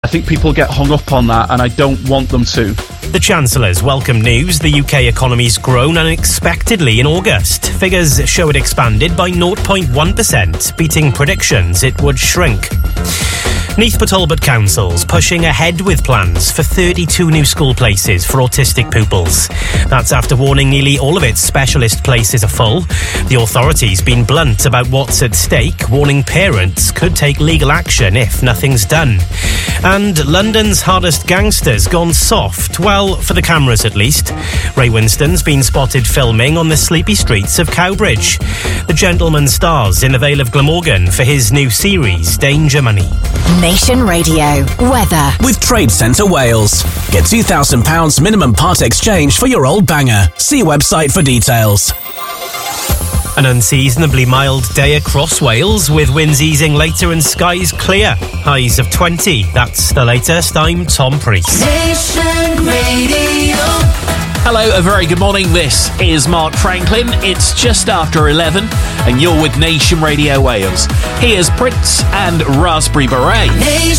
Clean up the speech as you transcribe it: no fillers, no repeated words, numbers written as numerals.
think people get hung up on that, and I don't want them to. The Chancellor's welcome news. The UK economy's grown unexpectedly in August. Figures show it expanded by 0.1%, beating predictions it would shrink. Neath Talbot Council's pushing ahead with plans for 32 new school places for autistic pupils. That's after warning nearly all of its specialist places are full. The authority's been blunt about what's at stake, warning parents could take legal action if nothing's done. And London's hardest gangster's gone soft, well, for the cameras at least. Ray Winstone's been spotted filming on the sleepy streets of Cowbridge. The gentleman stars in the Vale of Glamorgan for his new series, Danger Money. Nation Radio weather with Trade Centre Wales. Get £2,000 minimum part exchange for your old banger. See website for details. An unseasonably mild day across Wales, with winds easing later and skies clear. Highs of 20. That's the latest. I'm Tom Priest. Nation Radio. Hello, a very good morning. This is Mark Franklin. It's just after 11 and you're with Nation Radio Wales. Here's Prince and Raspberry Beret. Nation.